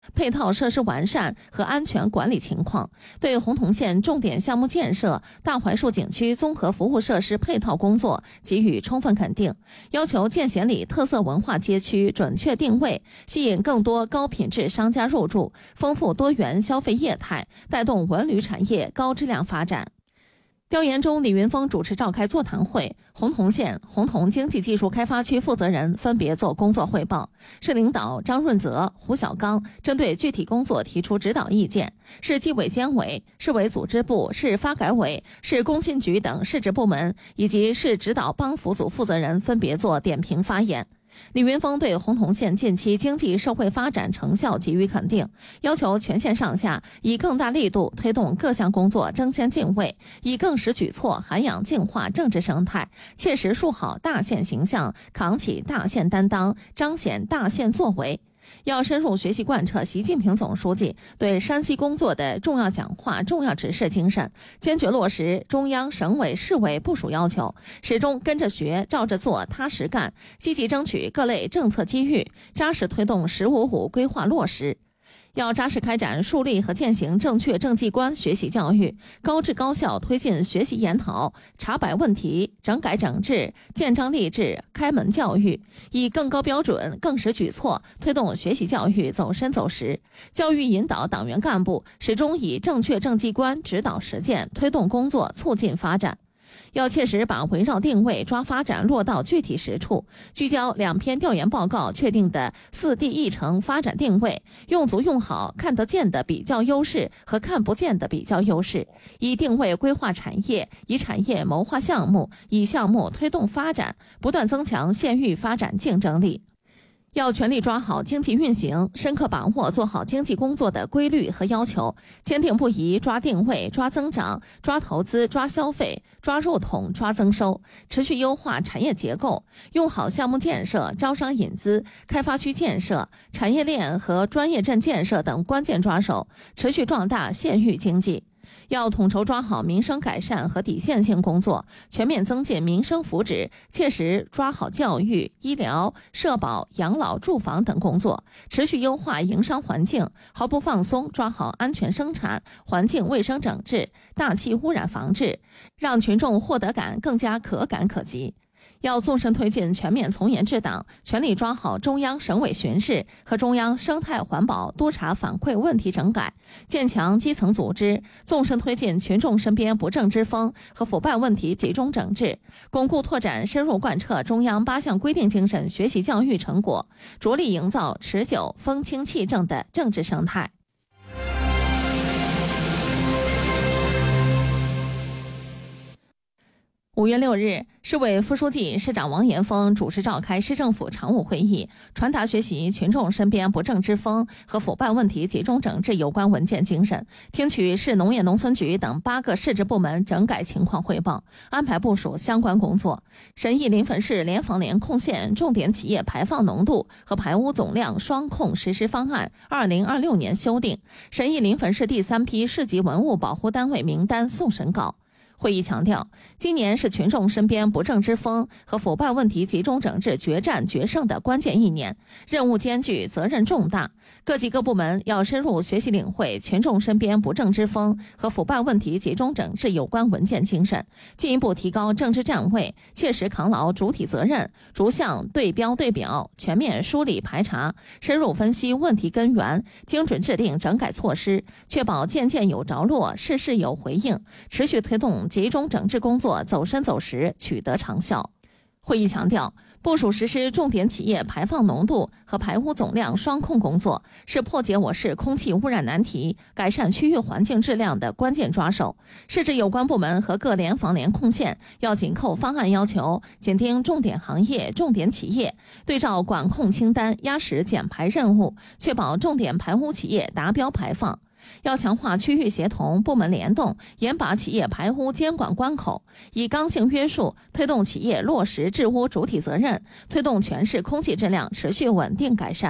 配套设施完善和安全管理情况，对洪洞县重点项目建设大槐树景区综合服务设施配套工作给予充分肯定，要求建贤里特色文化街区准确定位，吸引更多高品质商家入驻，丰富多元消费业态，带动文旅产业高质量发展。调研中，李云峰主持召开座谈会，洪洞县洪洞经济技术开发区负责人分别做工作汇报。市领导张润泽、胡小刚针对具体工作提出指导意见，市纪委监委、市委组织部、市发改委、市工信局等市直部门以及市指导帮扶组负责人分别做点评发言。李云峰对洪洞县近期经济社会发展成效给予肯定，要求全县上下以更大力度推动各项工作争先进位，以更实举措涵养净化政治生态，切实树好大县形象，扛起大县担当，彰显大县作为。要深入学习贯彻习近平总书记对山西工作的重要讲话、重要指示精神，坚决落实中央、省委、市委部署要求，始终跟着学、照着做、踏实干，积极争取各类政策机遇，扎实推动“15+5”规划落实。要扎实开展树立和践行正确政绩观学习教育，高质高效推进学习研讨、查摆问题、整改整治、建章立制、开门教育，以更高标准、更实举措推动学习教育走深走实。教育引导党员干部始终以正确政绩观指导实践，推动工作促进发展。要切实把围绕定位抓发展落到具体实处，聚焦2篇调研报告确定的4地议程发展定位，用足用好看得见的比较优势和看不见的比较优势，以定位规划产业，以产业谋划项目，以项目推动发展，不断增强县域发展竞争力。要全力抓好经济运行，深刻把握做好经济工作的规律和要求，坚定不移抓定位、抓增长、抓投资、抓消费、抓入统、抓增收，持续优化产业结构，用好项目建设、招商引资、开发区建设、产业链和专业镇建设等关键抓手，持续壮大县域经济。要统筹抓好民生改善和底线性工作，全面增进民生福祉，切实抓好教育、医疗、社保、养老、住房等工作，持续优化营商环境，毫不放松抓好安全生产、环境卫生整治、大气污染防治，让群众获得感更加可感可及。要纵深推进全面从严治党，全力抓好中央省委巡视和中央生态环保督查反馈问题整改，建强基层组织，纵深推进群众身边不正之风和腐败问题集中整治，巩固拓展深入贯彻中央8项规定精神学习教育成果，着力营造持久风清气正的政治生态。5月6日，市委副书记、市长王延峰主持召开市政府常务会议，传达学习群众身边不正之风和腐败问题集中整治有关文件精神，听取市农业农村局等8个市直部门整改情况汇报，安排部署相关工作，审议临汾市联防联控县重点企业排放浓度和排污总量双控实施方案2026年修订，审议临汾市第3批市级文物保护单位名单送审稿。会议强调，今年是群众身边不正之风和腐败问题集中整治决战决胜的关键1年，任务艰巨，责任重大。各级各部门要深入学习领会群众身边不正之风和腐败问题集中整治有关文件精神，进一步提高政治站位，切实扛牢主体责任，逐项对标对表，全面梳理排查，深入分析问题根源，精准制定整改措施，确保件件有着落，事事有回应，持续推动集中整治工作走深走实，取得长效。会议强调，部署实施重点企业排放浓度和排污总量双控工作，是破解我市空气污染难题、改善区域环境质量的关键抓手。市直有关部门和各联防联控县要紧扣方案要求，紧盯重点行业、重点企业，对照管控清单，压实减排任务，确保重点排污企业达标排放。要强化区域协同、部门联动，严把企业排污监管关口，以刚性约束推动企业落实治污主体责任，推动全市空气质量持续稳定改善。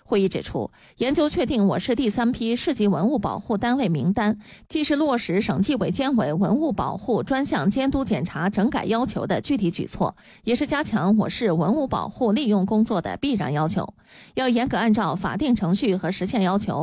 会议指出，研究确定我市第3批市级文物保护单位名单，既是落实省纪委监委文物保护专项监督检查整改要求的具体举措，也是加强我市文物保护利用工作的必然要求。要严格按照法定程序和实现要求，